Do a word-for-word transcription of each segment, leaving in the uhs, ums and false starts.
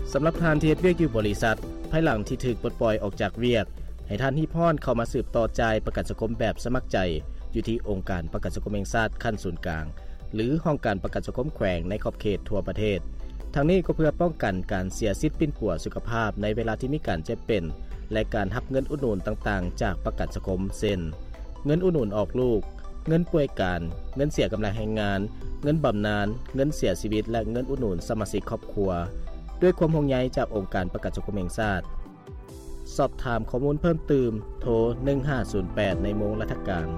สำหรับทานที่เฮ็ดเวียกอยู่บริษัทภายหลังที่ถูกปลดปล่อยออกจากเวียกให้ท่านฮีพรเข้ามาสืบต่อจ่ายประกันสังคมแบบสมัครใจอยู่ที่องค์การประกันสังคมแห่งชาติขั้นศูนย์กลางหรือห้องการประกันสังคมแขวงในขอบเขตทั่วประเทศทั้งนี้ก็เพื่อป้องกันการเสียสิทธิ์ปิ้นปัวสุขภาพในเวลาที่มีการเจ็บเป็นและการรับเงินอุดหนุนต่างๆจากประกันสังคมเช่นเงินอุดหนุนออกลูกเงินป่วยการเงินเสียกำลังแรงงานเงินบำนาญเงินเสียชีวิตและเงินอุดหนุนสมาชิกครอบครัวด้วยความห่วงใยจากองค์การประกันสังคมแห่งชาติสอบถามข้อมูลเพิ่มเติมโทรหนึ่งห้าศูนย์แปดในโมงราชการ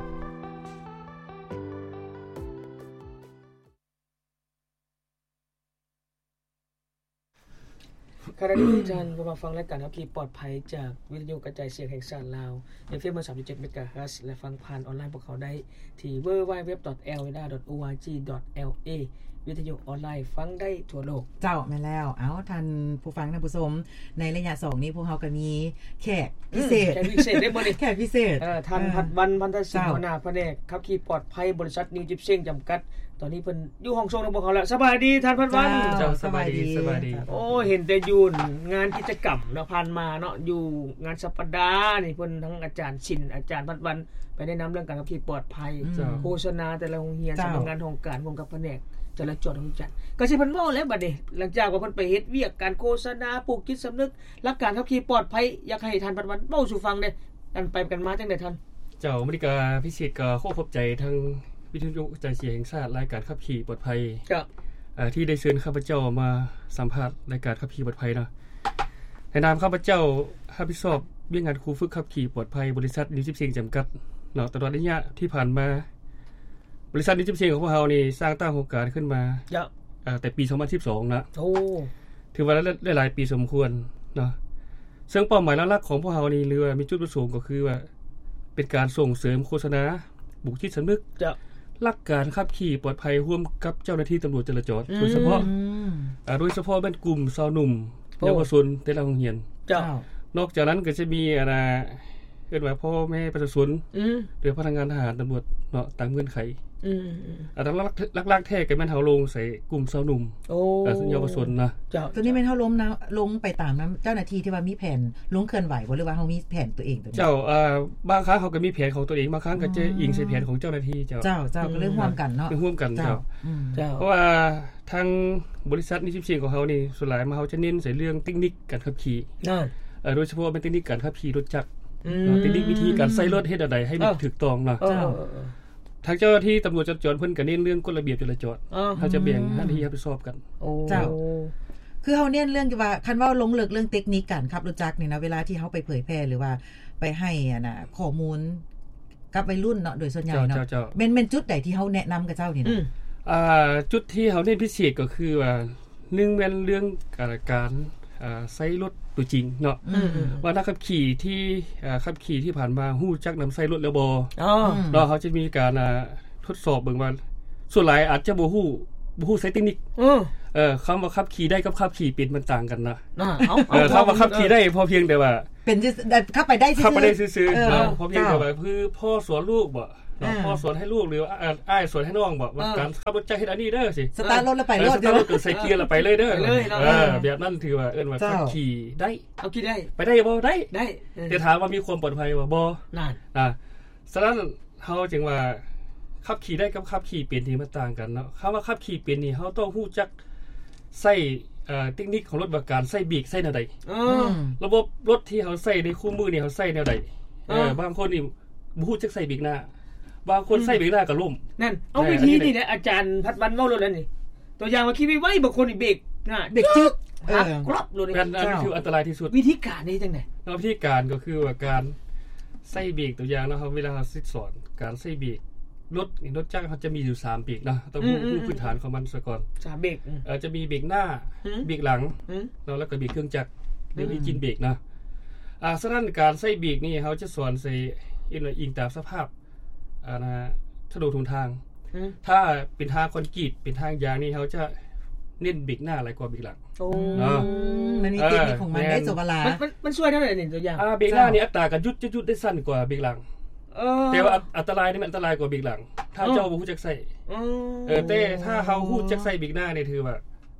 ขณะนี้ท่านกำลังฟังรายการขับขี่ปลอดภัยจากวิทยุกระจายเสียงแห่งชาติลาว เอฟ เอ็ม สามสิบเจ็ด เมกะเฮิรตซ์ และฟังผ่านออนไลน์พวกเขาได้ที่ ดับเบิลยู ดับเบิลยู ดับเบิลยู ดอท แอล เอ ดอท โอ อาร์ จี ดอท แอล เอ วิทยุออนไลน์ฟังได้ทั่วโลกเจ้าแม่นแล้วเอ้าท่านผู้ฟังท่านผู้ชมในระยะสองนี้พวกเราก็มีแขกพิเศษแขกพิเศษได้บ่นี่แขกพิเศษเอ่อท่านพัดวันพันธสิงห์หัวหน้าแผนกขับขี่ปลอดภัยบริษัทนิวจิปเซ้งจำกัดตอนนี้เพิ่นอยู่ห้องส่งของพวกเขาแล้วสบายดีท่านพัดวันเจ้าสบายดีสบายดีโอ้เห็นแต่อยู่งานกิจกรรมเนาะผ่านมาเนาะอยู่งานสัปดาห์นี่เพิ่นทั้งอาจารย์ชินอาจารย์พัดวันไปแนะนำเรื่องการขับขี่ปลอดภัยโฆษณาแต่ละโรงเรียนสำนักงานองค์การร่วมกับแผนกจราจรของจันก็สิเพิ่นเว้าแล้วบัดนี้หลังจากว่าเพิ่นไปเฮ็ดเวียกการโฆษณาปลูกจิตสำนึกหลักการขับขี่ปลอดภัยอยากให้ท่านพัดวันเว้าสู่ฟังเด้กันไปกันมาจังได๋ท่านเจ้าอเมริกาพิเศษก็ขอขอบใจทั้งวิทยุกระจายเสียงแห่งชาติรายการขับขี่ปลอดภัยครับเอ่อที่ได้เชิญข้าพเจ้ามาสัมภาษณ์รายการขับขี่ปลอดภัยเนาะในนามข้าพเจ้ารับผิดชอบเรื่องงานครูฝึกขับขี่ปลอดภัยบริษัทนิวจิปเซ้งจำกัดเนาะตลอดระยะที่ผ่านมาบริษัทนิวจิปเซ้งของพวกเรานี่สร้างตั้งโครงการขึ้นมาเอ่อแต่ปีสองพันสิบสองนะโอ้ถือว่าได้หลายปีสมควรเนาะซึ่งเป้าหมายหลักๆของพวกเรานี่หรือว่ามีจุดประสงค์ก็คือว่าเป็นการส่งเสริมโฆษณาปลุกจิตสำนึกหลักการขับขี่ปลอดภัยร่วมกับเจ้าหน้าที่ตำรวจจราจรโดยเฉพาะอ่าโดยเฉพาะเป็นกลุ่มสาวหนุ่มเยาวชนแต่ละโรงเรียนเจ้านอกจากนั้นก็จะมีอะไรเรียกว่าพ่อแม่ประชาชนหรือพนักงานทหารตำรวจเนาะตามเงื่อนไขอืมอ่าหลักๆแท้ก็แม่นเฮาลงใส่กลุ่มสาวหนุ่มโอ้เยาวชนนะเจ้าตัวนี้แม่นเฮาล้มนะลงไปตามเจ้าหน้าที่ที่ว่ามีแผนลงเคลื่อนไหวบ่หรือว่าเฮามีแผนตัวเองตัวนี้เจ้าอ่าบางครั้งเขาก็มีแผนของตัวเองบางครั้งก็จะอิงใส่แผนของเจ้าหน้าที่เจ้าเจ้าเจ้าก็เลยร่วมกันเนาะร่วมกันเจ้าเจ้าเพราะว่าทางบริษัทนิวจิปเซ้งของเฮานี่ส่วนหลายมาเฮาจะเน้นใส่เรื่องเทคนิคการขับขี่นั่นเอ่อโดยเฉพาะเป็นเทคนิคการขับขี่รถจักรเทคนิควิธีการใช้รถเฮ็ดจังได๋ให้มันถูกต้องเนาะทางเจ้าหน้าที่ตำรวจจราจรเพิ่นก็เน้นเรื่องกฎระเบียบจราจรเฮาจะแบ่งหน้าที่รับผิดชอบกันเจ้าคือเฮาเน้นเรื่องที่ว่าคันว่าลงลึกเรื่องเทคนิคการขับรถจักรนี่นะเวลาที่เฮาไปเผยแพร่หรือว่าไปให้อ่ะน่ะข้อมูลกับวัยรุ่นเนาะโดยส่วนใหญ่เนาะแม่นๆจุดใดที่เฮาแนะนำกับเจ้านี่นะอ่าจุดที่เฮาเน้นพิเศษก็คือว่าหนึ่งแม่นเรื่องการการอ่าใช้รถตัวจริงเนาะว่านักขับขี่ที่อ่าขับขี่ที่ผ่านมาฮู้จักนำใช้รถแล้วบ่อ๋อเนาะเฮาจะมีการอ่าทดสอบเบิ่งว่าส่วนหลายอาจจะบ่ฮู้บ่ฮู้ใช้เทคนิคเออเออคำว่าขับขี่ได้กับขับขี่เป็นมันต่างกันนะเอ้าเออคำว่าขับขี่ได้พอเพียงแต่ว่าเป็นขับไปได้ซื่อๆขับไปได้ซื่อๆเนาะพอเพียงแต่ว่าคือพ่อสอนลูกบ่เนาะพ่อสอนให้ลูกหรืออ้ายสอนให้น้องบ่ว่าการขับรถจักรเฮ็ดอันนี้เด้อสิสตาร์ทรถแล้วไปรถสตาร์ทรถก็ใส่เกียร์แล้วไปเลยเด้อเออแบบนั้นถือว่าเอิ้นว่าขับขี่ได้เอาขี่ได้ไปได้บ่ได้ได้แต่ถามว่ามีความปลอดภัยบ่บ่นั่นอ่าฉะนั้นเฮาจึงว่าขับขี่ได้กับขับขี่เป็นนี่มันต่างกันเนาะคำว่าขับขี่เป็นนี่เฮาต้องฮู้จักใช้เอ่อเทคนิคของรถว่าการใช้เบรกใช้แนวใดอ๋อระบบรถที่เฮาใช้ในคู่มือนี่เฮาใช้แนวใดเออบางคนนี่บ่ฮู้จักใช้เบรกหน้าบางคนใช้เบรกหน้าก็ล้มนั่นเอาวิธีนี่แหละอาจารย์พัดวันเว้าแล้วนี่ตัวอย่างว่าขี่ไว้บางคนนี่เบรกหน้าเบรกจึ๊กเออกรอบเลยกันอันนี้คืออันตรายที่สุดวิธีการนี่จังได๋วิธีการก็คือว่าการใช้เบรกตัวอย่างเนาะครับเวลาเราสอนการใช้เบรกรถรถจักรเขาจะมีอยู่สามเบรกนะต้องรู้พื้นฐานของมันซะก่อนสามเบรกเอ่อจะมีเบรกหน้าเบรกหลังเนาะแล้วก็เบรกเครื่องจักรเรียกว่าอินจินเบรกนะอ่าฉะนั้นการใช้เบรกนี่เขาจะสอนใส่อิงตามสภาพอ่านะถนนหนทางถ้าเป็นทางคอนกรีตเป็นทางยางนี่เขาจะเน้นเบรกหน้าหลายกว่าเบรกหลังโอ้มันมีเทคนิคของมันได้สุเวลามันมันช่วยเท่าไหร่นี่ตัวอย่างอ่าเบรกหน้านี่อัตราการหยุดจะหยุดได้สั้นกว่าเบรกหลังแต่ว่าอันตรายนี่มันอันตรายกว่าเบรกหลังถ้าเจ้าบ่ฮู้จักใช้เออแต่ถ้าเฮาฮู้จักใช้เบรกหน้านี่ถือว่า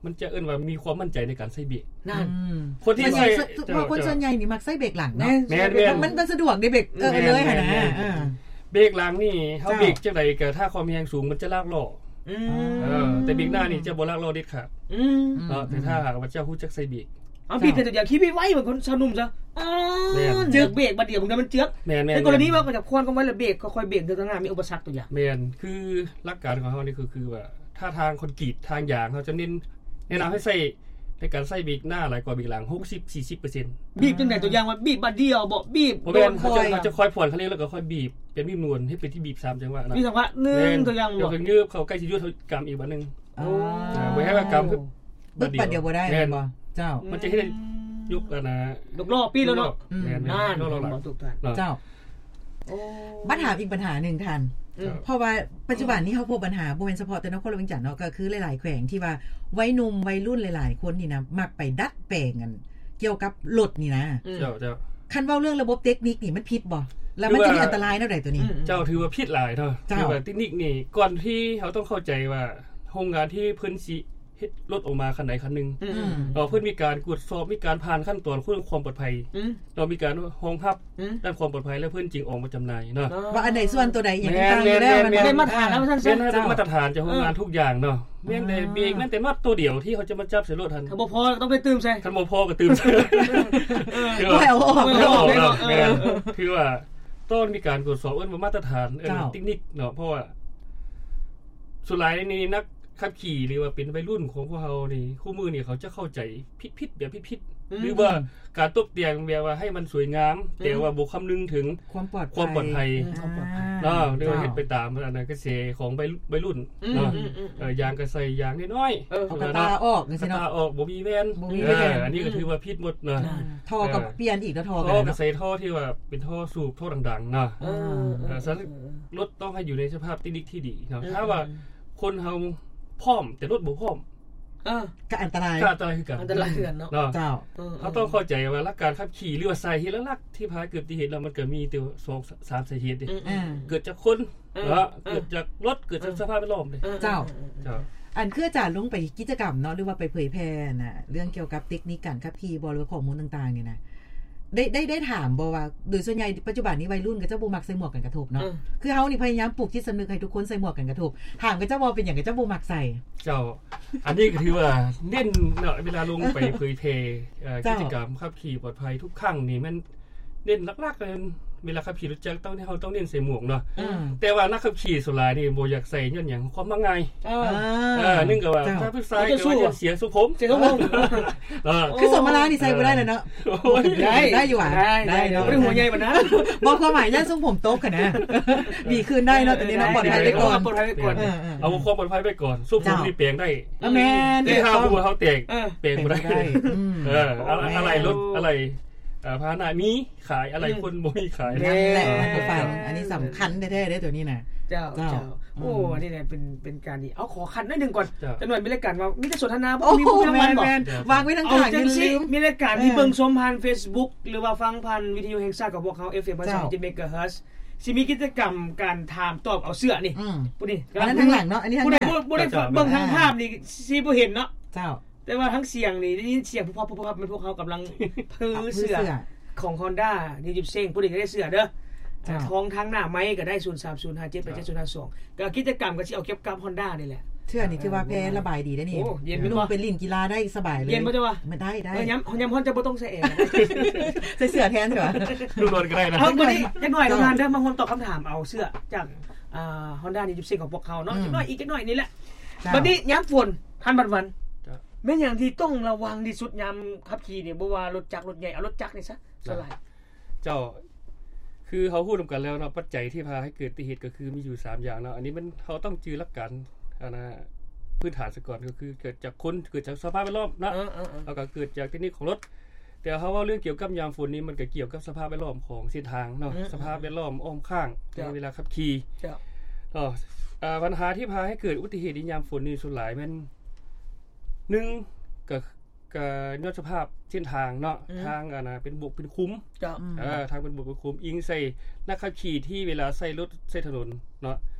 มันจะเอิ้นว่ามีความมั่นใจในการใช้เบรกนั่นคนที่ใช้เพราะคนส่วนใหญ่นี่มักใช้เบรกหลังเนาะแม่นๆมันมันสะดวกในเบรกเออเลยหั่นน่ะเออเบรกหลังนี่เฮาเบรกจังได๋ก็ถ้าความแรงสูงมันจะลากล้ออืมเออแต่เบรกหน้านี่จะบ่ลากล้อเด็ดขาดอืมเนาะแต่ถ้าหากว่าเจ้าฮู้จักใช้เบรกเอาพี่เป็นตัวอย่างขี่ไว้เหมือนคนชาวนุ่มซะอ๋อเจือกเบรกบัดเดียวมึงมันเจือกแม่นๆในกรณีว่าก็จะควรก็ไว้แล้วเบรกค่อยๆเบรกเดินข้างหน้ามีอุปสรรคตัวอย่างแม่นคือหลักการของเฮานี่คือคือว่าถ้าทางคอนกรีตทางยางเฮาจะเน้นแนะนําให้ใช้ในการใช้เบรกหน้าหลายกว่าเบรกหลัง หกสิบถึงสี่สิบเปอร์เซ็นต์บีบจังได๋ตัวอย่างว่าบีบบัดเดียวบ่บีบบ่แม่นเขาจะจะค่อยผ่อนคันเร่งแล้วก็ค่อยบีบเป็นบีบนวลให้เป็นที่บีบสามจังหวะนะมีจังหวะหนึ่งตัวอย่างบ่เดี๋ยวยืบเข้าใกล้สิหยุดเขากำอีกบัดนึงอ๋อบ่ให้ว่ากำคือบัดเดียวบ่ได้บ่เจ้ามันจะให้ยุกแล้วนะยกล้อปีแล้วเนาะนั่นๆๆทุกท่านเจ้าโอ้ปัญหาอีกปัญหานึงท่านเพราะว่าปัจจุบันนี้เฮาพบปัญหาบ่แม่นเฉพาะแต่นครหลวงจันทน์เนาะก็คือหลายๆแขวงที่ว่าวัยหนุ่มวัยรุ่นหลายๆคนนี่นะมักไปดัดแปลงกันเกี่ยวกับรถนี่นะเจ้าเจ้าคันเว้าเรื่องระบบเทคนิคนี่มันผิดบ่แล้วมันจะมีอันตรายแนวใดตัวนี้เจ้าถือว่าผิดหลายเนาะคือว่าเทคนิคนี่ก่อนที่เฮาต้องเข้าใจว่าโรงงานที่เพิ่นสิเฮ็ดรถออกมาคันใดคันนึงเนาะเพิ่นมีการตรวจสอบมีการผ่านขั้นตอนเพื่อความปลอดภัยเนาะมีการรองรับด้านความปลอดภัยแล้วเพิ่นจริงออกมาจำหน่ายเนาะว่าอันใดส่วนตัวใดอย่างต่างอยู่แล้วมันได้มาตรฐานแล้วซั่นๆเป็นมาตรฐานจากโรงงานทุกอย่างเนาะแม้แต่เบรกแม้แต่น็อตตัวเดียวที่เขาจะมาจับใส่รถทันถ้าบ่พอต้องไปตืมใส่คันบ่พอก็ตืมใส่คือว่าเอาออกเนาะคือว่าต้องมีการตรวจสอบเอิ้นว่ามาตรฐานเอิ้นเทคนิคเนาะเพราะว่าสุดท้ายนี่นักขับขี่หรือว่าเป็นวัยรุ่นของพวกเฮานี่คู่มือนี่เขาจะเข้าใจผิดๆแบบผิดๆหรือว่าการตกแต่งแบบว่าให้มันสวยงามแต่ว่าบ่คำนึงถึงความปลอดความปลอดภัยเนาะเรียกว่าเฮ็ดไปตามอันนั้นก็เสของวัยรุ่นเนาะเอ่อยางก็ใส่ยางน้อยๆเอาตาออกจังซี่เนาะตาออกบ่มีแว่นเอออันนี้ก็ถือว่าผิดหมดเนาะท่อก็เปลี่ยนอีกแล้วท่อก็ก็ใส่ท่อที่ว่าเป็นท่อสูบท่อดังๆเนาะเออฉะนั้นรถต้องให้อยู่ในสภาพเทคนิคที่ดีเนาะถ้าว่าคนเฮาพร้อมแต่รถบ่พร้อมเออก็อันตรายก็อันตรายคือกันอันตรายคือกันเนาะเจ้าเขาต้องเข้าใจว่าหลักการขับขี่หรือว่าสาเหตุหลักๆที่พาเกิดอุบัติเหตุแล้วมันก็มีแต่สอง สามสาเหตุดิเกิดจากคนเนาะเกิดจากรถเกิดจากสภาพแวดล้อมดิเจ้าเจ้าอันคืออาจารย์ลงไปกิจกรรมเนาะหรือว่าไปเผยแพร่น่ะเรื่องเกี่ยวกับเทคนิคการขับขี่บ่หรือข้อมูลต่างๆนี่นะได้ได้ได้ถามบ่ว่าโดยส่วนใหญ่ปัจจุบันนี้วัยรุ่นก็จะบ่มักใส่หมวกกันกระทบเนาะคือเฮานี่พยายามปลูกจิตสำนึกให้ทุกคนใส่หมวกกันกระทบถามก็จะบ่เป็นหยังก็จะบ่มักใส่เจ้าอันนี้ก็ถือว่าเน้นเนาะเวลาลงไปเผยแพร่เอ่อกิจกรรมขับขี่ปลอดภัยทุกครั้งนี่มันเน้นหลักๆเลยเวลาขับขี่รถจักรต้องเฮาต้องเน้นใส่หมวกเนาะแต่ว่านักขับขี่ส่วนหลายนี่บ่อยากใส่ย้อนหยังความมักง่ายเออเออนึงก็ว่าถ้าผู้ชายก็ว่าเสียสุผมเสียสุผมเออคือสมมาลานี่ใส่บ่ได้แล้วเนาะได้ได้อยู่อ่ะได้เนาะบ่ได้หัวใหญ่ปานนั้นบ่ความหมายยันทรงผมตกกันนะดีขึ้นได้เนาะตอนนี้เนาะปลอดภัยไว้ก่อนปลอดภัยไว้ก่อนเอาความปลอดภัยไว้ก่อนสุผมนี่เปลี่ยนได้แม่นที่ถ้าผู้เฮาแตกเปลี่ยนบ่ได้เอออะไรรถอะไรอ่าพาหนะมีขายอะไรคนบ่มีขายนั่นแหละผู้ฟังอันนี้สำคัญแท้ๆเด้อตัวนี้น่ะเจ้าเจ้าโอ้อันนี้แหละเป็นเป็นการดีเอาขอคันหน่อยนึงก่อนจังหน่อยมีรายการว่ามีแต่สนทนาบ่มีผู้ทำงานบ่วางไว้ทางข้างอย่าลืมมีรายการที่เบิ่งชมผ่าน Facebook หรือว่าฟังผ่านวิทยุแห่งชาติกับพวกเฮา เอฟ เอ็ม สามสิบ เมกะเฮิรตซ์ สิมีกิจกรรมการถามตอบเอาเสื้อนี่ผู้นี้อันนั้นทางหลังเนาะอันนี้ทางหน้าบ่ได้เบิ่งทางภาพนี่สิบ่เห็นเนาะเจ้าแต่ว่าทั้งเสียงนี่ได้ยินเสียงผู้พบๆเป็นพวกเขากำลังพื้อเสื้อของ Honda นี่ยิบเซ้งผู้นี้ก็ได้เสื้อเด้อทองทางหน้าไม้ก็ได้ศูนย์ สาม ศูนย์ ห้า เจ็ด แปด เจ็ด ศูนย์ ห้า สองก็กิจกรรมก็สิเอาเก็บกับ Honda นี่แหละเสื้อนี่ถือว่าแพ้ระบายดีได้นี่โอ้เย็นบ่เป็นลิ้นกีฬาได้สบายเลยเย็นบ่จ้ะว่ามันได้ได้ยามยามฮ้อนจะบ่ต้องใส่แอร์ใส่เสื้อแทนเถอะดูโดนก็ได้นะเฮาบ่ได้จักหน่อยทำงานเด้อมาฮ้อนตอบคำถามเอาเสื้อจากอ่า Honda นี่ยิบเซ้งของพวกเขาเนาะจักหน่อยอีกจักหน่อยนี่แหละบัดนี้ยามฝนทันบัดวันแม่นหยังที่ต้องระวังที่สุดยามขับขี่นี่บ่ว่ารถจักรรถใหญ่เอารถจักรนี่ซะสลายเจ้าคือเฮาพูดกันแล้วเนาะปัจจัยที่พาให้เกิดอุบัติเหตุก็คือมีอยู่สามอย่างเนาะอันนี้มันเฮาต้องจื้อหลักการอันน่ะพื้นฐานซะก่อนก็คือเกิดจากคนเกิดจากสภาพแวดล้อมเนาะแล้วก็เกิดจากเทคนิคของรถแต่เฮาว่าเรื่องเกี่ยวกับยามฝนนี่มันก็เกี่ยวกับสภาพแวดล้อมของเส้นทางเนาะสภาพแวดล้อมอ้อมข้างในเวลาขับขี่เจ้าเนาะอ่าปัญหาที่พาให้เกิดอุบัติเหตุในยามฝนนี่ส่วนหลายมันหนึ่งก็ก็ยอดสภาพเส้นทางเนาะทางอ่ะนะเป็นบกเป็นคุ้มเจ้าเออทางเป็นบกเป็นคุ้มอิงใส่นักขับขี่ที่เวลาใช้รถใช้ถนนเนาะ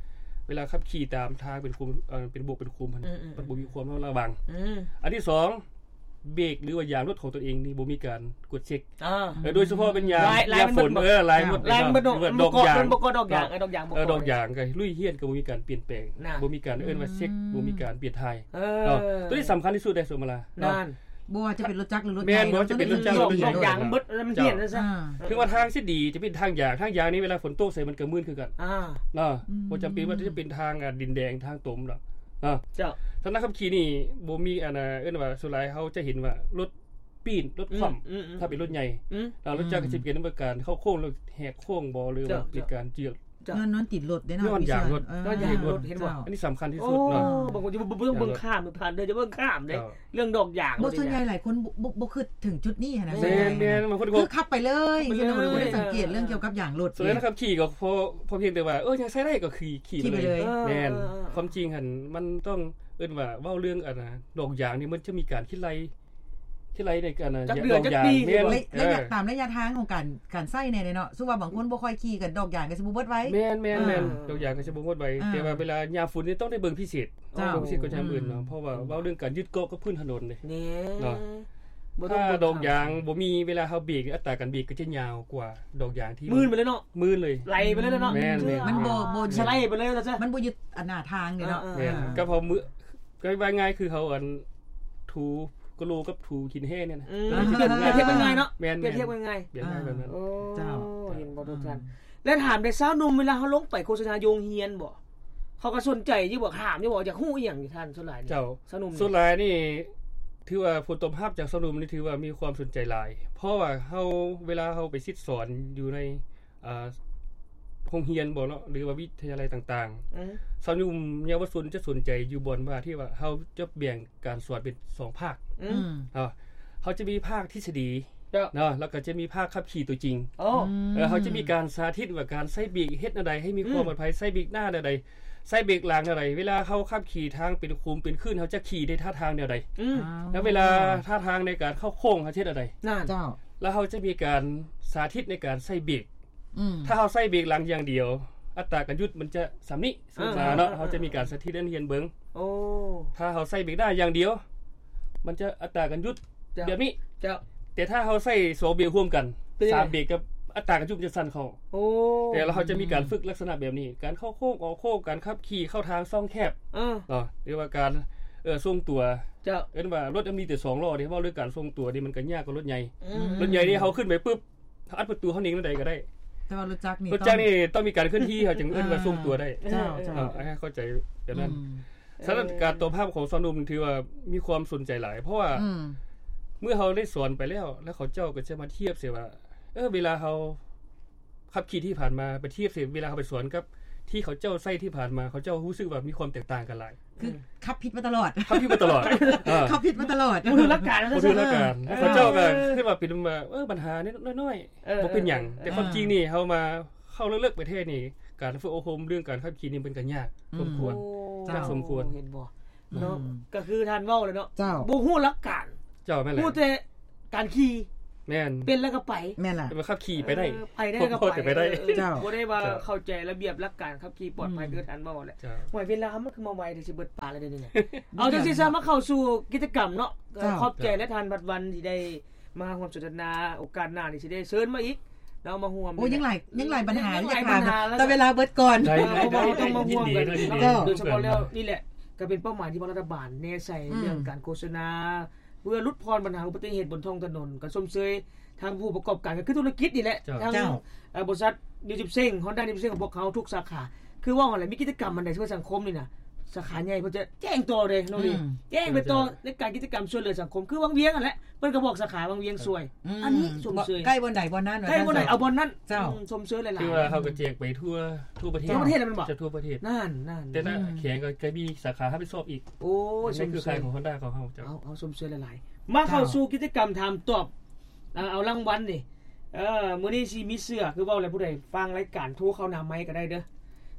เวลาขับขี่ตามทางเป็นคุมเอ่อเป็นบวกเป็นคุมมันมันบ่มีความระวังอืออันที่สองเบรกหรือว่ายางรถของตัวเองนี่บ่มีการกดเช็คอ่าโดยเฉพาะเป็นยางยางฝนเออลายหมดลายมันดอกยางมันบ่ก็ดอกยางดอกยางบ่เออดอกยางก็ลุยเฮียนก็บ่มีการเปลี่ยนแปลงบ่มีการเอิ้นว่าเช็คบ่มีการเปลี่ยนถ่ายเออตัวนี้สำคัญที่สุดได้สมมาล่ะนั่นบ่ว่าจะเป็นรถจักรหรือรถใหญ่แม่นบ่จะเป็นรถจักรหรือรถใหญ่ดอกยางมันเบิดมันเฮียนซะถึงว่าทางสิดีจะเป็นทางยางทางยางนี้เวลาฝนตกใส่มันก็มืดคือกันอ่าเนาะบ่จำเป็นว่าจะเป็นทางดินแดงทางตมดอกเนาะเจ้าถ้านักขับขี่นี่บ่มีอันน่ะเอิ้นว่าสุดท้ายเฮาจะเห็นว่ารถปีนรถคว่ำถ้าเป็นรถใหญ่แล้วรถจักรก็สิเป็นการเข้าโค้งแล้วแหกโค้งบ่หรือว่าเป็นการเจือกนอนติดรถได้เนาะนอนอย่างรถนอนอย่างรถเห็นบ่อันนี้สำคัญที่สุดเนาะบางคนจะบ่ต้องเบิ่งข้ามผ่านเด้อจะเบิ่งข้ามเด้เรื่องดอกยางบ่ส่วนใหญ่หลายคนบ่บ่คิดถึงจุดนี้นะแม่นๆบางคนคือขับไปเลยอยู่เนาะบ่ได้สังเกตเรื่องเกี่ยวกับยางรถส่วนนะครับขี่ก็พอพอเพียงแต่ว่าเออยังใช้ได้ก็ขี่ขี่ไปเลยแม่นความจริงหั่นมันต้องเอิ้นว่าเว้าเรื่องอันน่ะดอกยางนี่มันจะมีการคิดไลที่ไรในการดอกยางแม่นระยะตามระยะทางของการการใช้ในเนาะซึ่งว่าบางคนบ่ค่อยขี่กันดอกยางก็สิบ่เบิดไว้แม่นๆๆดอกยางก็สิบ่เบิดไว้แต่ว่าเวลายามฝนนี่ต้องได้เบิ่งพิเศษเบิ่งพิเศษก็จะอื่นเนาะเพราะว่าเว้าเรื่องการยึดเกาะกับพื้นถนนนี่เนาะถ้าดอกยางบ่มีเวลาเฮาเบรกอัตราการเบรกก็จะยาวกว่าดอกยางที่มื่นไปเลยเนาะมื่นเลยไหลไปเลยเนาะแม่นมันบ่บ่สไลด์ไปเลยซะมันบ่ยึดอันหน้าทางนี่เนาะแม่นก็พอมือก็ว่าง่ายคือเขาอันถูกโลกับถูหินแห้เนี่ยนะเปรียบเทียบง่ายๆเนาะเปรียบเทียบง่ายๆเปรียบง่ายแบบนั้นโอ้เจ้าเห็นบ่ทุกท่านแล้วถามได้สาวหนุ่มเวลาเฮาลงไปโฆษณาโยงเฮียนบ่เขาก็สนใจอยู่บ่ถามอยู่บ่อยากฮู้อีหยังนี่ท่านส่วนหลายนี่เจ้าสาวหนุ่มส่วนหลายนี่ถือว่าผลตอบรับจากสาวหนุ่มนี่ถือว่ามีความสนใจหลายเพราะว่าเฮาเวลาเฮาไปซิดสอนอยู่ในอ่าโรงเรียนบ่เนาะหรือว่าวิทยาลัยต่างๆสาวหนุ่มเยาวชนจะสนใจอยู่บ่ว่าที่ว่าเฮาจะแบ่งการสอนเป็นสองภาคอือเนาะเฮาจะมีภาคทฤษฎีเนาะแล้วก็จะมีภาคขับขี่ตัวจริงอ๋อเออเฮาจะมีการสาธิตว่าการใช้เบรกเฮ็ดแนวใดให้มีความปลอดภัยใช้เบรกหน้าแนวใดใช้เบรกหลังแนวใดเวลาเฮาขับขี่ทางเป็นคุมเป็นขึ้นเฮาจะขี่ได้ท่าทางแนวใดแล้วเวลาท่าทางในการเข้าโค้งเฮาเฮ็ดแนวใดนั่นเจ้าแล้วเฮาจะมีการสาธิตในการใช้เบรกถ้าเฮาใช้เบรกหลังอย่างเดียวอัตราการหยุดมันจะสำนี้สมมาเนาะเฮาจะมีการสาธิตเรียนเบิ่งโอ้ถ้าเฮาใช้เบรกได้อย่างเดียวมันจะอัตราการหยุดแบบนี้เจ้าแต่ถ้าเฮาใช้สองเบรกร่วมกันสามเบรกกับอัตราการหยุดจะสั้นเข้าโอ้แต่เราจะมีการฝึกลักษณะแบบนี้การเข้าโค้งออกโค้งการขับขี่เข้าทางช่องแคบเออเนาะเรียกว่าการเอ่อทรงตัวเจ้าเอิ้นว่ารถมีแต่สองล้อนี่เว้าเรื่องการทรงตัวนี่มันก็ยากกว่ารถใหญ่รถใหญ่นี่เฮาขึ้นไปปึ๊บอัดประตูเฮานิ่งได้ก็ได้แต่ว่ารถจักรนี่รถจักรนี่ต้องมีการเคลื่อนที่เฮาจึงเอิ้นว่าทรงตัวได้เจ้าเจ้าให้เข้าใจแบบนั้นสถานการณ์ตัวภาพของสาวหนุ่มถือว่ามีความสนใจหลายเพราะว่าเมื่อเฮาได้สอนไปแล้วแล้วเขาเจ้าก็จะมาเทียบเสียว่าเออเวลาเฮาขับขี่ที่ผ่านมาไปเทียบเสียเวลาเฮาไปสอนกับที่เขาเจ้าใช้ที่ผ่านมาเขาเจ้ารู้สึกว่ามีความแตกต่างกันหลายคือขับผิดมาตลอดขับผิดมาตลอดเออขับผิดมาตลอดบ่ถือหลักการบ่ถือหลักการเขาเจ้าก็คิดว่าเป็นมาเออปัญหานิดน้อยๆบ่เป็นหยังแต่ความจริงนี่เฮามาเข้าเลิกๆประเทศนี่การฝึกอบรมเรื่องการขับขี่นี่เป็นกันยากสมควรยากสมควรเห็นบ่เนาะก็คือท่านเว้าเลยเนาะบ่ฮู้หลักการเจ้าแม่นแหละฮู้แต่การขี่แม่นเป็นแล้วก็ไปแม่นล่ะมาขับขี่ไปได้ไปได้ก็ไปได้เจ้าบ่ได้ว่าเข้าใจระเบียบหลักการขับขี่ปลอดภัยคือท่านเว้าแหละห่วยเวลามันคือมาไวได้สิเบิดปาแล้วเด้นี่เอาจังซี่ซะมาเข้าสู่กิจกรรมเนาะขอบใจและท่านบัดวันที่ได้มาร่วมสนทนาโอกาสหน้านี่สิได้เชิญมาอีกเรามาร่วมโอ้ยังหลายยังหลายปัญหาที่จะถามแต่เวลาเบิดก่อนต้องมาร่วมกันโดยเฉพาะแล้วนี่แหละก็เป็นเป้าหมายที่รัฐบาลแน่ใส่เรื่องการโฆษณาเพื่อลดพรปัญหาอุบัติเหตุบนท้องถนนก็ชมเชยทางผู้ประกอบการก็คือธุรกิจนี่แหละทางบริษัทนิวจิปเซ้ง Honda นิวจิปเซ้งของพวกเขาทุกสาขาคือว่าอะไรมีกิจกรรมอันใดเพื่อสังคมนี่น่ะสาขาใหญ่เพิ่นจะแจ้งต่อเลยน้องนี่แจ้งไปต่อในการกิจกรรมช่วยเหลือสังคมคือวังเวียงนั่นแหละเพิ่นก็บอกสาขาวังเวียงสวยอันนี้ชมเชยใกล้บ่ใดบ่นั้นใกล้บ่ใดเอาบ่นั้นเจ้าชมเชยหลายๆคือว่าเฮาก็แจกไปทั่วทั่วประเทศทั่วประเทศมันบ่จะทั่วประเทศนั่นนั่นแต่ถ้าแข็งก็ก็มีสาขารับผิดชอบอีกโอ้นี่คือใครของ Honda ของเฮาเจ้าเอาเอาชมเชยหลายๆมาเข้าสู่กิจกรรมถามตอบเอารางวัลนี่เออมื้อนี้สิมีเสื้อคือเว้าแล้วผู้ใดฟังรายการโทรเข้าหน้าไมค์ก็ได้เด้อ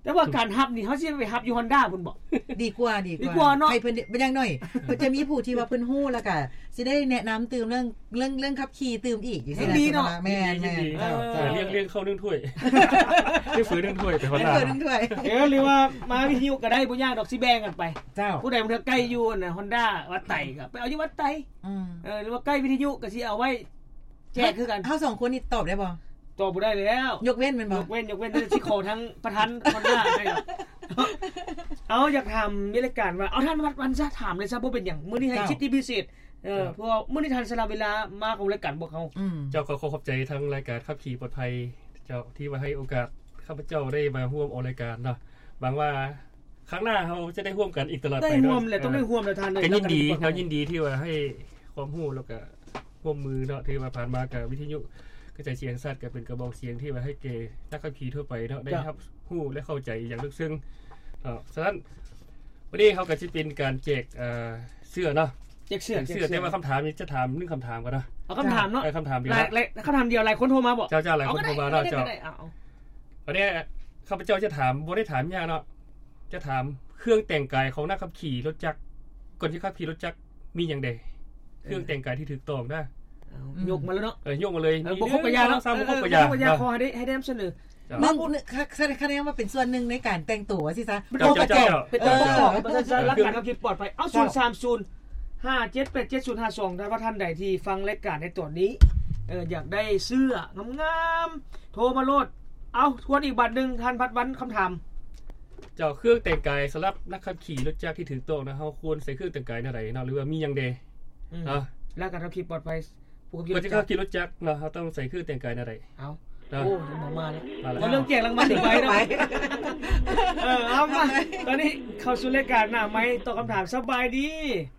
แต่ว่าการฮับนี่เฮาสิไปฮับอยู่ Honda พุ่นบ่ดีกว่าดีกว่าให้เพิ่นเป็นอย่างน้อยเพิ่นจะมีผู้ที่ว่าเพิ่นฮู้แล้วก็สิได้แนะนำตื่มเรื่องเรื่องเรื่องขับขี่ตื่มอีกจังซี่นะแม่นๆเจ้าเรียกเรียกเข้าเรื่องถ้วยได้ฝืนเรื่องถ้วยไป Honda เรื่องถ้วยเออหรือว่ามาวิทยุก็ได้บ่ยากดอกสิแบ่งกันไปเจ้าผู้ใดมันใกล้อยู่น่ะ Honda วัดไต่ก็ไปเอาอยู่วัดไต่อือเออหรือว่าใกล้วิทยุก็สิเอาไว้แจกคือกันเฮาสองคนนี่ตอบได้บ่ตอบบ่ได้แล้วยกเว้นแม่นบ่ยกเว้นยกเว้นสิขอทั้งประธาน Honda ได้หรอเอาอยากถามมีรายการว่าเอาท่านวัดวันซะถามเลยซะบ่เป็นหยังมื้อนี้ให้ชิดที่พิเศษเออเพราะมื้อนี้ท่านสละเวลามาของรายการพวกเฮาเจ้าก็ขอขอบใจทั้งรายการขับขี่ปลอดภัยเจ้าที่มาให้โอกาสข้าพเจ้าได้มาร่วมออกรายการเนาะหวังว่าครั้งหน้าเฮาจะได้ร่วมกันอีกตลอดไปได้ร่วมแหละต้องได้ร่วมแล้วท่านเลยก็ยินดีเฮายินดีที่ว่าให้ความรู้แล้วก็ร่วมมือเนาะที่ว่าผ่านมากับวิทยุกระจายเสียงสัตว์ก็เป็นกระบอกเสียงที่ว่าให้เกนักขับขี่ทั่วไปเนาะได้รับรู้และเข้าใจอย่างลึกซึ้งเนาะฉะนั้นวันนี้เฮาก็สิเป็นการแจกเอ่อเสื้อเนาะแจกเสื้อเสื้อแต่ว่าคำถามนี้จะถามหนึ่งคำถามก่อนเนาะเอาคำถามเนาะคำถามเดียวหลายคำถามเดียวหลายคนโทรมาบอกเจ้าๆหลายคนโทรมาเนาะเจ้าวันนี้ข้าพเจ้าจะถามบ่ได้ถามยากเนาะจะถามเครื่องแต่งกายของนักขับขี่รถจักรก่อนที่ขับขี่รถจักรมีหยังใดเครื่องแต่งกายที่ถูกต้องได้ยกมาแล้วเนาะเออยกมาเลยมีบ่ครบกะยาเนาะบ่ครบกะยาบ่ครบกะยาขอให้ได้ให้ได้นำเสนอมึงแสดงคะแนนว่าเป็นส่วนหนึ่งในการแต่งตัวสิซะเป็นตัวประกอบเป็นตัวประกอบประชาชนรักการขับขี่ปลอดภัยเอาศูนย์ สาม ศูนย์ ห้า เจ็ด แปด เจ็ด ศูนย์ ห้า สองถ้าว่าท่านใดที่ฟังรายการในตอนนี้เอออยากได้เสื้องามๆโทรมาโลดเอาทวนอีกบัดนึงท่านพัดวันคำถามเจ้าเครื่องแต่งกายสำหรับนักขับขี่รถจักรที่ถูกต้องนะเฮาควรใส่เครื่องแต่งกายแนวใดเนาะหรือว่ามีหยังใดเนาะแล้วการขับขี่ปลอดภัยผู้ขับขี่รถจักรเนาะเฮาต้องใส่เครื่องแต่งกายแนวใดเอาโอ้หมอมาแล้วเรื่องแจกรางวัลอีกใบเนาะเออเอามาตอนนี้เข้าสู่รายการหน้าไมค์ตอบคำถามสบายดี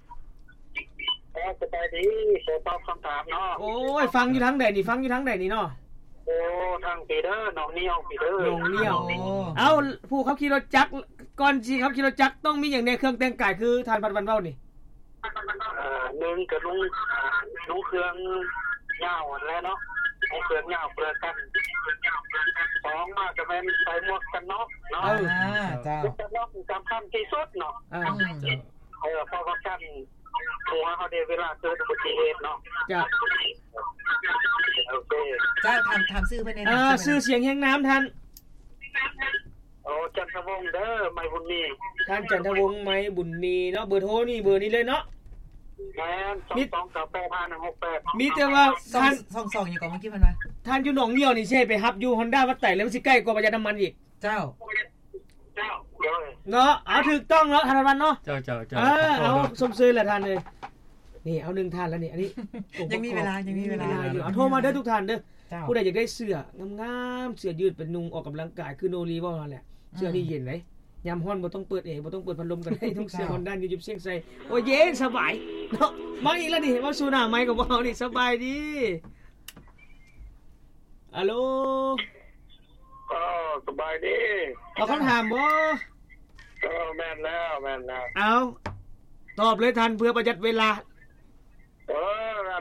สบายดีขอตอบคำถามเนาะโอ้ยฟังอยู่ทั้งใดนี่ฟังอยู่ทั้งใดนี่เนาะโอ้ทางปีเดอร์น้องเนียวปีเดอร์น้องเนียวเอาผู้ขับขี่รถจักรก่อนสิขับขี่รถจักรต้องมีอย่างในเครื่องแต่งกายคือทานพัดวันเว้านี่เอ่อหนึ่งก็ลุงลุงเครื่องยาวแล้วเนาะเอาเครื่องยาวเปลือกกันสองมาจะเป็นใส่หมวกกันน็อกเนาะอ่าจ้ากันน็อกสำคัญที่สุดเนาะอ่าเออเพราะว่ากันหัวเขาได้เวลาเกิดอุบัติเหตุเนาะจ้ะโอเคจ้าถามถามชื่อเพิ่นได้เออชื่อเสียงแห่งน้ำท่านโอ้จันทวงศ์เด้อไม้บุญมีท่านจันทวงศ์ไม้บุญมีเนาะเบอร์โทรนี่เบอร์นี้เลยเนาะแม่นสอง สอง เก้า แปด ห้า หนึ่ง หก แปดมีแต่ว่าท่านสอง ๆอยู่ก่อนเมื่อกี้เพิ่นว่าท่านอยู่หนองเหี่ยวนี่ใช่ไปฮับอยู่ Honda วัดไต่แล้วมันสิใกล้กว่าประหยัดน้ำมันอีกเจ้าเจ้าเนาะเอาถูกต้องเนาะท่านวันเนาะเจ้าๆๆเออเอาสมซื่อแหละท่านเอ้ยนี่เอาหนึ่งท่านแล้วนี่อันนี้ยังมีเวลายังมีเวลาอยู่เอาโทรมาเด้อทุกท่านเด้อผู้ใดอยากได้เสื้องามๆเสื้อยืดเป็นนุ่งออกกำลังกายคือโนรีว่านั่นแหละเสื้อนี่เย็นไหนยามฮ้อนบ่ต้องเปิดเองบ่ต้องเปิดพัดลมกันได้ทุกเสื้อ Honda อยู่ยิบเสียงใส่โอ้เย็นสบายเนาะมาอีกแล้วนี่ว่าสู่หน้าไมค์ก็บ่เอานี่สบายดีฮัลโหลก็สบายดีเอาคำถามบ่ก็แม่นแล้วแม่นแล้วเอาตอบเลยทันเพื่อประหยัดเวลาเอออัน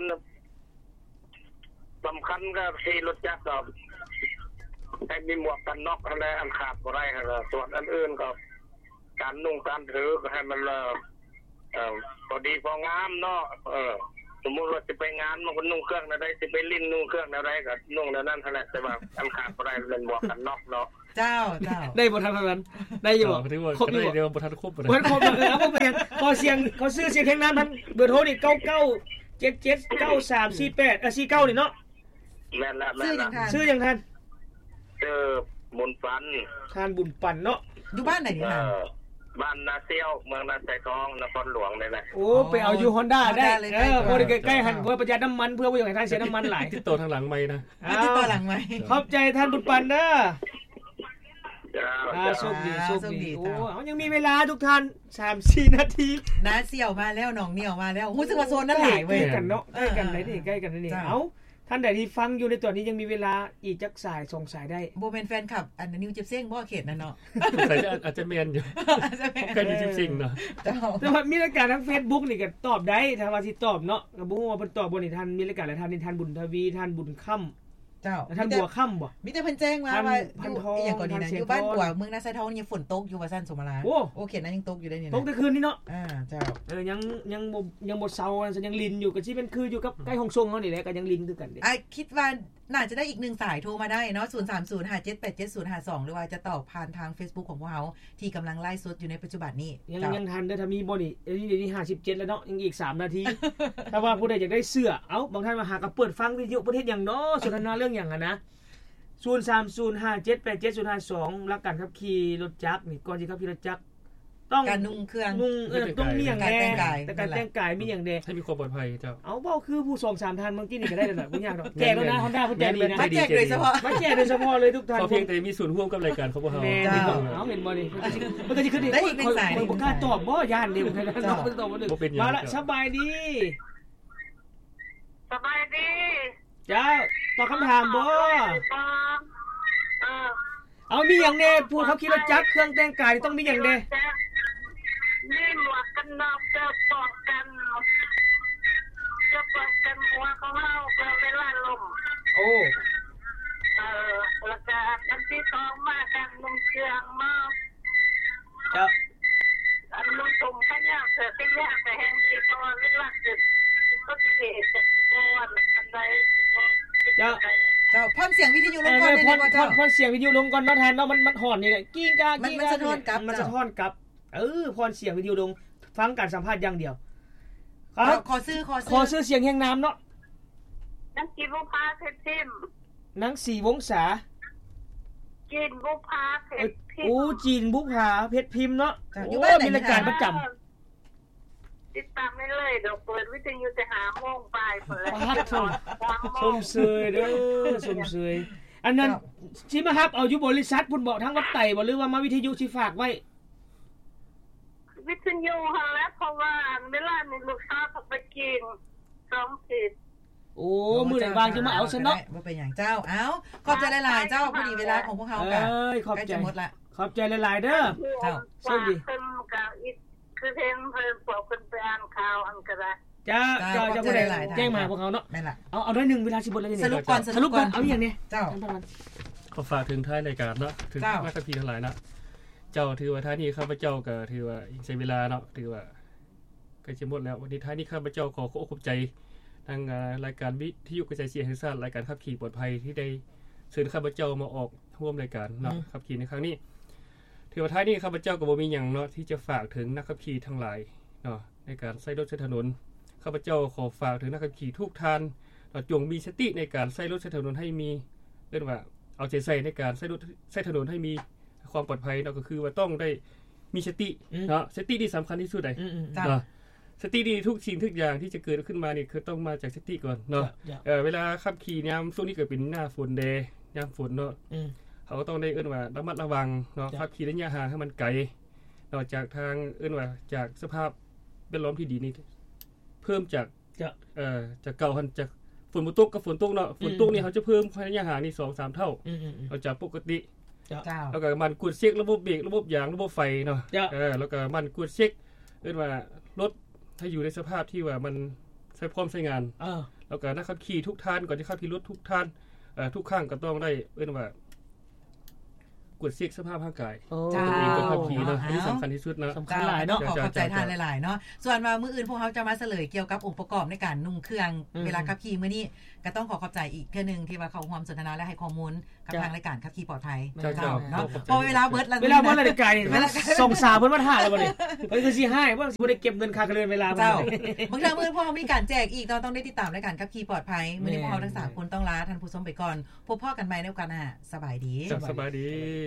สำคัญก็ขี่รถจักรกับให้มีหมวกกันน็อกอะไรอันขาดบ่ได้ครับส่วนอันอื่นก็การนุ่งการถือก็ให้มันเอ่อพอดีพองามเนาะเออสมมุติว่าจะไปงานมันก็นุ่งเครื่องใดสิไปลิ้นนุ่งเครื่องใดก็นุ่งแนวนั้นเท่านั้นแต่ว่าอันขาดบ่ได้เป็นหมวกกันน็อกเนาะเจ้าเจ้าได้บ่ทันเท่านั้นได้อยู่บ่ครบอยู่บ่บ่ทันครบบ่ได้ครบแล้วบ่เป็นขอเสียงขอซื้อเสียงแห่งนั้นมันเบอร์โทรนี่เก้าเก้า เจ็ดเจ็ด เก้า สาม สี่ แปดเอ่อสี่เก้านี่เนาะแม่นแล้วแม่นแล้วชื่อหยังท่านชื่อบุญปันท่านบุญปันเนาะอยู่บ้านไหนนี่ล่ะบ้านนาเซียวเมืองนาไซทองนครหลวงนี่แหละโอ้ไปเอาอยู่ Honda ได้เออบ่ได้ใกล้ๆหั่นเพื่อประหยัดน้ำมันเพื่อบ่อยากให้ท่านเสียน้ำมันหลายติดต่อทางหลังไมค์นะติดต่อหลังไมค์ขอบใจท่านบุญปันเด้อจ้าโชคดีโชคดีโอ้เอายังมีเวลาทุกท่าน สามสี่ นาทีนาเสี่ยวมาแล้วหนองเหนียวมาแล้วรู้สึกว่าโซนนั้นหลายเว้ยกันเนาะใกล้กันได้นี่ใกล้กันนี่เอ้าท่านใดที่ฟังอยู่ในตอนนี้ยังมีเวลาอีกจักสายส่งสายได้บ่เป็นแฟนคลับอันนิวจิบเซ้งบ่เขตนั่นเนาะใส่อาจจะแม่นอยู่ใกล้จิบเซ้งเนาะแต่ว่ามีรายการทาง Facebook นี่ก็ตอบได้ถ้าว่าสิตอบเนาะก็บ่ฮู้ว่าเพิ่นตอบบ่นี่ท่านมีรายการหลายท่านนี่ท่านบุญทวีท่านบุญค่ำเจ้าท่านบัวค่ำบ่มีแต่เพิ่นแจ้งมาว่าอีหยังก่อนนี่นะอยู่บ้านบัวเมืองนาไซทองยังฝนตกอยู่ว่าซั่นสมราโอ้โอเคนะยังตกอยู่ได้นี่นะตกแต่คืนนี้เนาะอ่าเจ้าเออยังยังบ่ยังบ่เซาซั่นยังลินอยู่ก็สิเป็นคืออยู่กับใกล้ห้องทรงเฮานี่แหละก็ยังลินคือกันเด้อ่ะคิดว่าน่าจะได้อีกหนึ่งสายโทรมาได้เนาะศูนย์ สาม ศูนย์ ห้า เจ็ด แปด เจ็ด ศูนย์ ห้า สองหรือว่าจะตอบผ่านทาง Facebook ของพวกเฮาที่กำลังไลฟ์สดอยู่ในปัจจุบันนี้ยังยังทันเด้อถ้ามีบ่นี่เดี๋ยวนี้ห้าสิบเจ็ดแล้วเนาะยังอีกสามนาทีถ้าว่าผู้ใดอยากได้เสื้อเอ้าบางท่านมาหาก็เปิดฟังวิทยุประเทศหยังเนาะสนทนาเรื่องหยังอ่ะนะศูนย์ สาม ศูนย์ ห้า เจ็ด แปด เจ็ด ศูนย์ ห้า สองหลักการขับขี่รถจักรนี่ก่อนสิขับขี่รถจักรต้องการนุ่งเครื่องนุ่งเออต้องมีอย่างแน่แต่การแต่งกายมีอย่างแน่ให้มีความปลอดภัยเจ้าเอาเว้าคือผู้ สองสาม ท่านบางทีนี่ก็ได้แล้วล่ะบ่ยากดอกแจกแล้วนะ Honda เพิ่นแจกดีนะมาแจกโดยเฉพาะมาแจกโดยเฉพาะเลยทุกท่านขอเพียงแต่มีส่วนร่วมกับรายการของพวกเฮาเอาเห็นบ่นี่มันก็สิขึ้นได้อีกหนึ่งสายบ่กล้าตอบบ่ย่านนี่บ่ได้ตอบบ่ตอบบ่ได้มาละสบายดีสบายดีจ้าตอบคำถามบ่เอามีอย่างแน่พูดเขาขี่รถจักรเครื่องแต่งกายต้องมีอย่างแน่มีหมวกกันน็อกเสื้อปอกกันเสื้อปอกกันหัวของเราเวลาลมโอ้เออแล้วก็อันที่สองมากันนุ่งเครื่องมาจ้าอันนุ่งตุ่มขยะเสื้อขยะแต่แห้งที่ตัวเวลาจุดก็จะเห็นตัวอันใดจ้าเจ้าพ่นเสียงวิทยุลงก่อนได้บ่เจ้าพ่นเสียงวิทยุลงก่อนเนาะแทนเนาะมันมันหอนนี่กิ้งกากิ้งมันสะท้อนกลับมันสะท้อนกลับเออพ่นเสียงวิทยุลงฟังการสัมภาษณ์อย่างเดียวครับขอซื้อขอซื้อขอซื้อเสียงแห่งน้ำเนาะนังกีบุพาเพชรพิมพ์นังสี่วงศาจีนบุพาเพชรพิมพ์โอ้จีนบุพาเพชรพิมพ์เนาะอยู่บ้านมีรายการประจำติดตามไม่เลยเดี๋ยวเปิดวิทยุจะหาโมงปลายเปิดชมเสยเด้อชมเสยอันนั้นสิมาครับเอาอยู่บริษัทพุ่นบอกทั้งวัดไต่บ่หรือว่ามาวิทยุสิฝากไว้วิทยุหั่นแหละเพราะว่าเวลานี่ลูกค้าเขาไปกินสองสิบโอ้มื้อใดวางจะมาเอาซะเนาะบ่เป็นหยังเจ้าเอ้าขอบใจหลายๆเจ้าพอดีเวลาของพวกเฮาก็เอ้ยขอบใจหมดละขอบใจหลายๆเด้อเจ้าสวัสดีเพิ่นก็อีกคือเห็นเพิ่นพวกเพิ่นไปอ่านข่าวอันก็ได้จ้าจ้าจะผู้ใดแจ้งมาพวกเฮาเนาะแม่นล่ะเอาเอาด้วยหนึ่งเวลาสิบ่แล้วนี่สรุปก่อนสรุปก่อนเอาอย่างนี้เจ้าขอฝากถึงท้ายรายการเนาะถึงนักขับขี่ทั้งหลายนะเจ้าถือว่าท้ายนี้ข้าพเจ้าก็ถือว่าใช้เวลาเนาะถือว่าก็จะหมดแล้ววันนี้ท้ายนี้ข้าพเจ้าขอขอขอบใจทางรายการวิทยุกระจายเสียงแห่งชาติรายการขับขี่ปลอดภัยที่ได้เชิญข้าพเจ้ามาออกร่วมรายการเนาะขับขี่ในครั้งนี้ถือว่าท้ายนี้ข้าพเจ้าก็บ่มีหยังเนาะที่จะฝากถึงนักขับขี่ทั้งหลายเนาะในการใช้รถใช้ถนนข้าพเจ้าขอฝากถึงนักขับขี่ทุกท่านจงมีสติในการใช้รถใช้ถนนให้มีเรียกว่าเอาใจใส่ในการใช้รถใช้ถนนให้มีความปลอดภัยเนาะก็คือว่าต้องได้มีสติเนาะสติที่สำคัญที่สุดเลยเนาะสติดีทุกสิ่งทุกอย่างที่จะเกิดขึ้นมานี่คือต้องมาจากสติก่อนเนาะเออเวลาขับขี่ยามช่วงนี้เกิดเป็นหน้าฝนแดดยามฝนเนาะเขาก็ต้องได้เอิ้นว่าระมัดระวังเนาะขับขี่ระยะห่างให้มันไกลนอกจากทางเอิ้นว่าจากสภาพแวดล้อมที่ดีนี่เพิ่มจากเอ่อจากเก่าหันจากฝนบ่ตกกับฝนตกเนาะฝนตกนี่เขาจะเพิ่มระยะห่างนี่ สองสาม เท่าเอาจากปกติแล้วก็มันกวดเช็คระบบเบรกระบบยางระบบไฟเนาะเออแล้วก็มันกวดเช็คเอิ้นว่ารถถ้าอยู่ในสภาพที่ว่ามันใช้พร้อมใช้งานเออแล้วก็นักขับขี่ทุกท่านก่อนจะขับขี่รถทุกท่านเอ่อทุกครั้งก็ต้องได้เอิ้นว่ากวดเช็คสภาพร่างกายตัวเองก่อนขับขี่เนาะอันนี้สำคัญที่สุดนะสำคัญหลายเนาะขอขอบใจท่านหลายๆเนาะส่วนว่ามื้ออื่นพวกเฮาจะมาเฉลยเกี่ยวกับองค์ประกอบในการนุ่งเครื่องเวลาขับขี่มื้อนี้ก็ต้องขอขอบใจอีกเทื่อนึงที่ว่าเข้าร่วมสนทนาและให้ข้อมูลกับทางรายการขับขี่ปลอดภัยเจ้าเนาะพอเวลาเบิดแล้วเวลาเบิดแล้วไกลส่งสาวเพิ่นมาถ่ายแล้วบ่นี่เพิ่นคือสิให้บ่สิบ่ได้เก็บเงินค่าเดินเวลาเจ้าบางครั้งมื้อพวกเฮามีการแจกอีกต้องได้ติดตามรายการขับขี่ปลอดภัยมื้อนี้พวกเฮาทั้งสามคนต้องลาท่านผู้ชมไปก่อนพบพ่อกันใหม่ในโอกาสหน้าสบายดีสบายดี